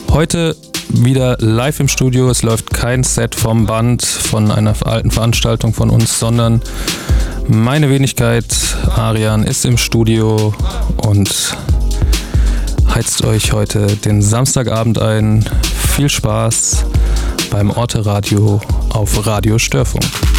Heute wieder live im Studio. Es läuft kein Set vom Band, von einer alten Veranstaltung von uns, sondern meine Wenigkeit, Arian, ist im Studio und heizt euch heute den Samstagabend ein. Viel Spaß beim Orte Radio auf Radio Störfunk.